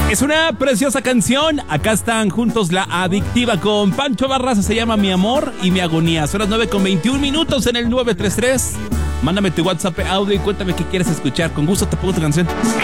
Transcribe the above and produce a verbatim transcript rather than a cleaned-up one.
Es una preciosa canción. Acá están juntos La Adictiva con Pancho Barraza. Se llama Mi Amor y Mi Agonía. Son las nueve con veintiún minutos en el nueve tres tres. Mándame tu WhatsApp audio y cuéntame qué quieres escuchar. Con gusto te pongo tu canción.